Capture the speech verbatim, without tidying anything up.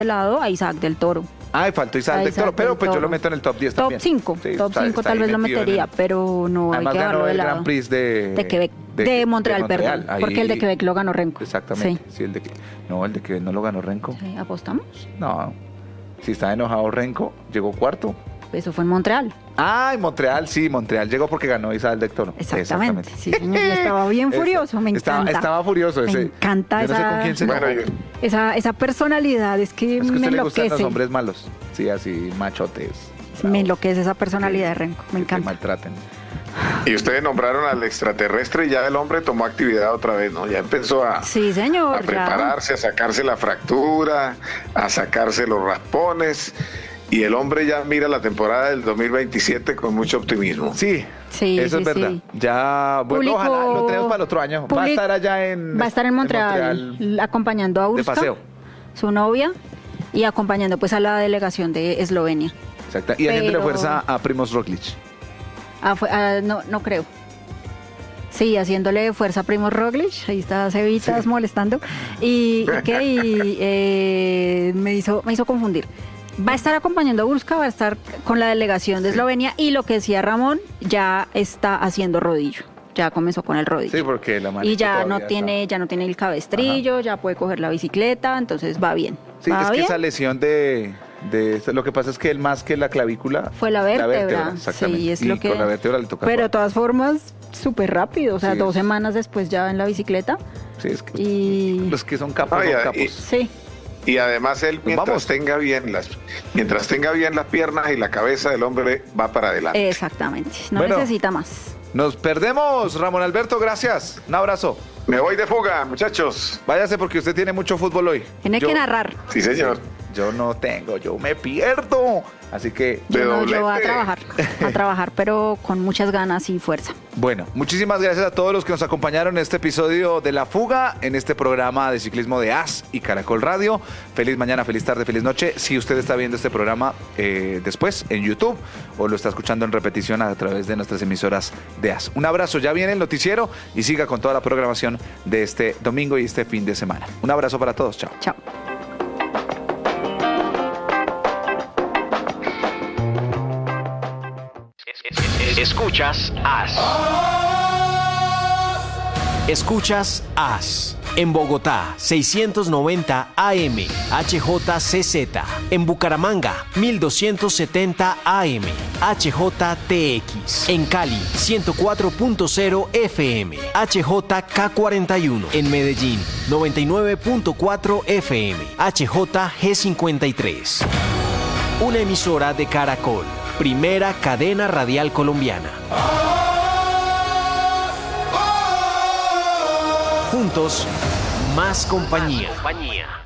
lado a Isaac del Toro. Ay, faltó Isaac del Toro, pero pues yo lo meto en el top diez top también. cinco, Sí, top está- cinco está tal ahí vez lo metido en metería, el- pero no hay Además que ganó dejarlo de el lado. Grand Prix de... De Quebec, de, Montreal, Montreal, perdón, ahí- porque el de Quebec lo ganó Renko. Exactamente, Sí. sí, el de que... No, el de Quebec no lo ganó Renko. Sí, ¿apostamos? No, si está enojado Renko, llegó cuarto. Eso fue en Montreal. Ah, en Montreal, sí, Montreal llegó porque ganó Isaac del Toro. Exactamente. Sí, señor, y estaba bien furioso, me Estaba- encanta. Estaba furioso ese. Me encanta Yo no sé esa- con quién se Bueno, enojó. yo- Esa, esa personalidad, es que Es que a me usted le gustan los enloquece. hombres malos. Sí, así, machotes. Me enloquece esa personalidad de Renko, me Que encanta. maltraten. y ustedes nombraron al extraterrestre y ya el hombre tomó actividad otra vez, ¿no? Ya empezó a, Sí, señor. a ya. prepararse, a sacarse la fractura, a sacarse los raspones. Y el hombre ya mira la temporada del dos mil veintisiete con mucho optimismo. Sí, Sí, eso sí, es verdad. sí. Ya, bueno, Público- ojalá lo tenemos para el otro año. Va a Public- estar allá en... Va a estar en Montreal, Montreal acompañando a de Urska, paseo. su novia, y acompañando pues a la delegación de Eslovenia. Exacto. Y haciéndole Pero- fuerza a Primoz Roglic. Ah, fue- ah, no, no creo. Sí, haciéndole fuerza a Primo Roglic, ahí está Cevitas molestando. Y, y que y, eh, me hizo, me hizo confundir. Va a estar acompañando a Urska, va a estar con la delegación de Eslovenia, y lo que decía Ramón, ya está haciendo rodillo. Ya comenzó con el rodillo. Sí, porque la manito Y ya no todavía tiene, ya no tiene el cabestrillo, ya puede coger la bicicleta, entonces va bien. está- Sí, va es que bien. esa lesión de... de lo que pasa es que él más que la clavícula... Fue la vértebra, exactamente. sí, es y lo que... con la vértebra le toca... Pero de todas formas, súper rápido, o sea, Sí. dos semanas después ya en la bicicleta. Sí, es que Y... los que son capos Ay, son ay, capos. y- Sí, Y además él, mientras vamos. tenga bien las, mientras tenga bien las piernas y la cabeza del hombre, va para adelante. exactamente. No Bueno. necesita más. Nos perdemos, Ramón Alberto, gracias. Un abrazo. Me voy de fuga, muchachos. Váyase porque usted tiene mucho fútbol hoy. Tiene Yo- que narrar. Sí, señor. Yo no tengo, yo me pierdo. Así que, De Yo, no, yo a doblete. trabajar, a trabajar, pero con muchas ganas y fuerza. bueno, muchísimas gracias a todos los que nos acompañaron en este episodio de La Fuga, en este programa de ciclismo de A S y Caracol Radio. Feliz mañana, feliz tarde, feliz noche. Si usted está viendo este programa eh, después en YouTube o lo está escuchando en repetición a través de nuestras emisoras de A S. Un abrazo, ya viene el noticiero y siga con toda la programación de este domingo y este fin de semana. Un abrazo para todos, chao. Chao. Escuchas A S. Escuchas A S. En Bogotá, seiscientos noventa A M, H J C Z. En Bucaramanga, mil doscientos setenta A M, H J T X. En Cali, ciento cuatro punto cero F M, H J K cuarenta y uno. En Medellín, noventa y nueve punto cuatro F M, H J G cincuenta y tres. Una emisora de Caracol, primera cadena radial colombiana. Juntos, más compañía.